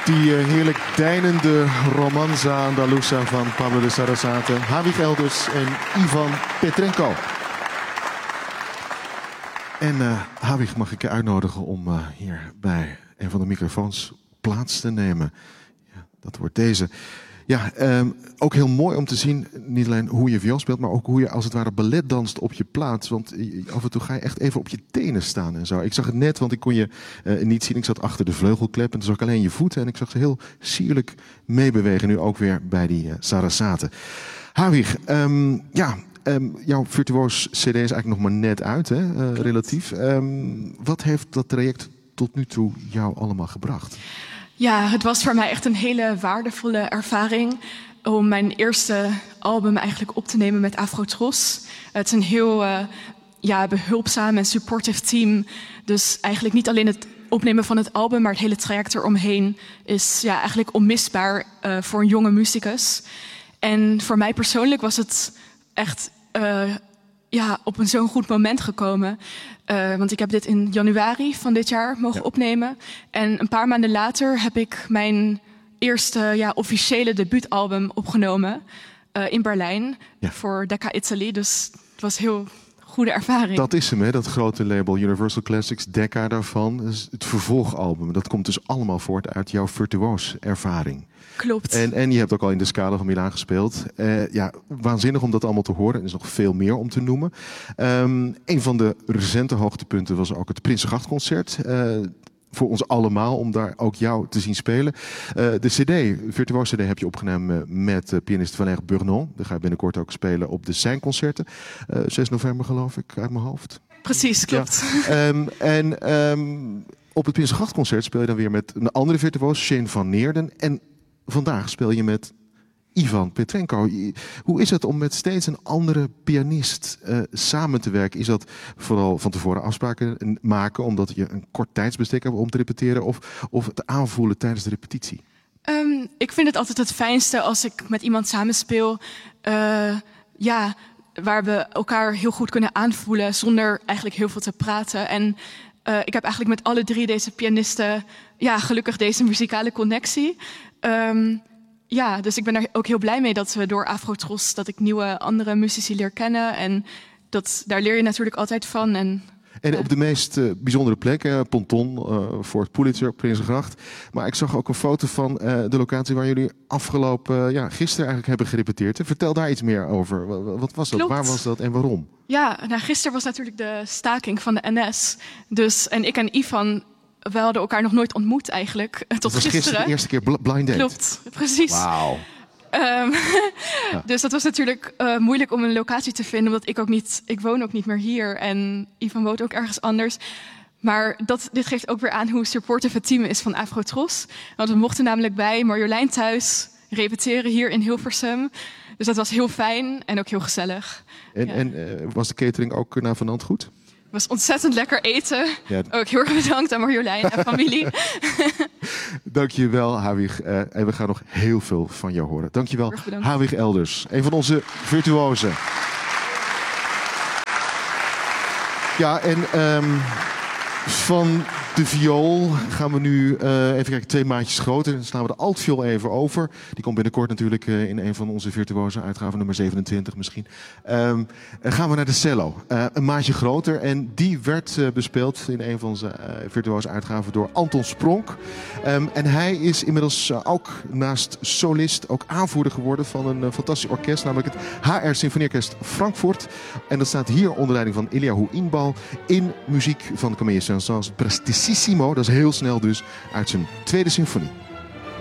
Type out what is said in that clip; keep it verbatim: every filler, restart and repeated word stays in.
Die uh, heerlijk deinende romanza andaluza van Pablo de Sarasate, Hawig Elders en Ivan Petrenko. En uh, Hawig mag ik je uitnodigen om uh, hier bij een van de microfoons plaats te nemen. Ja, dat wordt deze. Ja, um, ook heel mooi om te zien, niet alleen hoe je viool speelt, maar ook hoe je als het ware ballet danst op je plaats. Want af en toe ga je echt even op je tenen staan en zo. Ik zag het net, want ik kon je uh, niet zien. Ik zat achter de vleugelklep en toen zag ik alleen je voeten. En ik zag ze heel sierlijk meebewegen, nu ook weer bij die uh, Sarasate. Hawig, um, ja, um, jouw virtuoos cd is eigenlijk nog maar net uit, hè, uh, relatief. Um, wat heeft dat traject tot nu toe jou allemaal gebracht? Ja, het was voor mij echt een hele waardevolle ervaring om mijn eerste album eigenlijk op te nemen met Afrotros. Het is een heel uh, ja, behulpzaam en supportive team. Dus eigenlijk niet alleen het opnemen van het album, maar het hele traject eromheen is ja, eigenlijk onmisbaar uh, voor een jonge muzikus. En voor mij persoonlijk was het echt uh, ja, op een zo'n goed moment gekomen. Uh, want ik heb dit in januari van dit jaar mogen ja. opnemen. En een paar maanden later heb ik mijn eerste ja, officiële debuutalbum opgenomen uh, in Berlijn ja. voor Decca Italy. Dus het was een heel goede ervaring. Dat is hem, hè? Dat grote label Universal Classics, Decca daarvan. Dat is het vervolgalbum. Dat komt dus allemaal voort uit jouw virtuoos ervaring. Klopt. En, en je hebt ook al in de Scala van Milaan gespeeld. Uh, ja, waanzinnig om dat allemaal te horen. Er is nog veel meer om te noemen. Um, een van de recente hoogtepunten was ook het Prinsengrachtconcert. Uh, voor ons allemaal, om daar ook jou te zien spelen. Uh, de cd, virtuoos cd, heb je opgenomen met uh, pianist Valère Burnon. Daar ga je binnenkort ook spelen op de Seinconcerten. Uh, zes november geloof ik, uit mijn hoofd. Precies, klopt. Ja. Um, en um, op het Prinsengrachtconcert speel je dan weer met een andere virtuoos, Shane van Neerden. En vandaag speel je met Ivan Petrenko. Hoe is het om met steeds een andere pianist uh, samen te werken? Is dat vooral van tevoren afspraken maken, omdat je een kort tijdsbestek hebt om te repeteren, of, of het aanvoelen tijdens de repetitie? Um, ik vind het altijd het fijnste als ik met iemand samenspeel. Uh, ja, waar we elkaar heel goed kunnen aanvoelen zonder eigenlijk heel veel te praten. En uh, ik heb eigenlijk met alle drie deze pianisten ja, gelukkig deze muzikale connectie. Um, ja, dus ik ben er ook heel blij mee dat we door Afrotros dat ik nieuwe andere muzici leer kennen. En dat, daar leer je natuurlijk altijd van. En, en op de meest uh, bijzondere plekken, Ponton, uh, voor het Pulitzer, Prinsengracht. Maar ik zag ook een foto van uh, de locatie waar jullie afgelopen, uh, ja, gisteren eigenlijk hebben gerepeteerd. Vertel daar iets meer over. Wat was dat? Klopt. Waar was dat en waarom? Ja, nou, gisteren was natuurlijk de staking van de N S. Dus, en ik en Ivan, we hadden elkaar nog nooit ontmoet eigenlijk, tot dat was gisteren. gisteren de eerste keer blind date. Klopt, precies. Wauw. Um, ja. Dus dat was natuurlijk uh, moeilijk om een locatie te vinden, omdat ik ook niet, ik woon ook niet meer hier en Ivan woont ook ergens anders. Maar dat, dit geeft ook weer aan hoe supportive het team is van Afrotros. Want we mochten namelijk bij Marjolein thuis repeteren hier in Hilversum. Dus dat was heel fijn en ook heel gezellig. En, ja. en uh, was de catering ook naar Vanant goed? Het was ontzettend lekker eten. Ja. Ook heel erg bedankt aan Marjolein en familie. Dank je wel, Hawig. Uh, en we gaan nog heel veel van jou horen. Dank je wel, Hawig Elders. Een van onze virtuozen. Ja, en um, van de viool gaan we nu uh, even kijken, twee maatjes groter. Dan slaan we de altviool even over. Die komt binnenkort natuurlijk uh, in een van onze virtuoze uitgaven, nummer zevenentwintig misschien. Um, uh, gaan we naar de cello. Uh, een maatje groter. En die werd uh, bespeeld in een van onze uh, virtuoze uitgaven door Anton Spronk. Um, en hij is inmiddels uh, ook naast solist ook aanvoerder geworden van een uh, fantastisch orkest, namelijk het H R Symfonieorkest Frankfurt. En dat staat hier onder leiding van Eliahu Inbal in muziek van Camille Saint-Saëns Prestissimo. Dat is heel snel dus uit zijn tweede symfonie.